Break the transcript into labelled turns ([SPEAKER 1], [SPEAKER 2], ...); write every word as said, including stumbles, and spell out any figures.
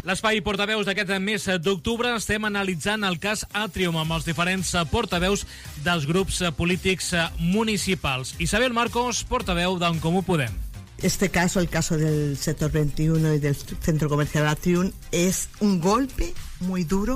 [SPEAKER 1] L'espai portaveus d'aquest mes d'octubre estem analitzant el cas Atrium amb els diferents portaveus dels grups polítics municipals. Isabel Marcos, portaveu d'En Comú Podem.
[SPEAKER 2] Este caso, el caso del sector veintiuno y del centro comercial Atrium, es un golpe muy duro